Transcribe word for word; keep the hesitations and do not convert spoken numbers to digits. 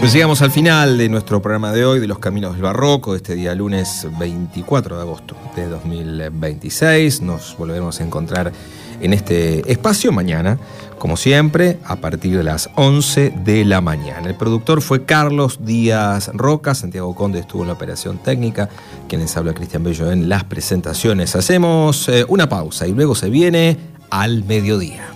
Pues llegamos al final de nuestro programa de hoy, de los Caminos del Barroco, este día lunes veinticuatro de agosto de dos mil veintiséis. Nos volveremos a encontrar en este espacio mañana, como siempre, a partir de las once de la mañana. El productor fue Carlos Díaz Roca, Santiago Conde estuvo en la operación técnica, quien les habla Cristian Bello en las presentaciones. Hacemos eh, una pausa y luego se viene Al Mediodía.